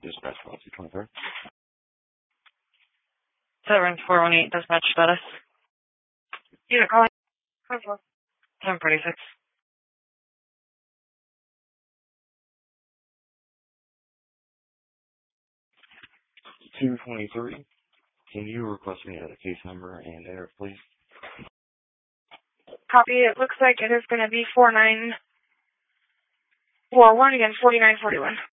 Dispatch 223. 7418, dispatch status. Unit calling. 1046. 223. Can you request me a case number and error, please? Copy. It looks like it is going to be 4941 again, 4941.